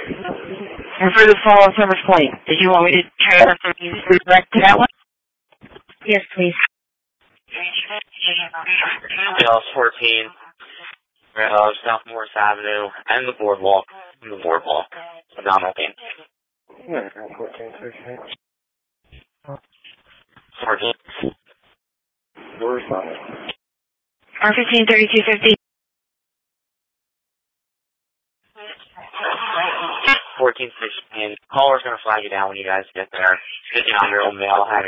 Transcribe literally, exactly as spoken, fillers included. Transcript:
And for the fall of Summers Point, did you want me to transfer some music back to that one? Yes, please. Dallas fourteen, uh, South Morris Avenue, and the boardwalk, and the boardwalk, Donald King. Yeah, fourteen, sixteen. fourteen. Where's that? R fifteen thirty-two fifty. fourteen sixteen. Caller's gonna flag you down when you guys get there. Get down your old mail.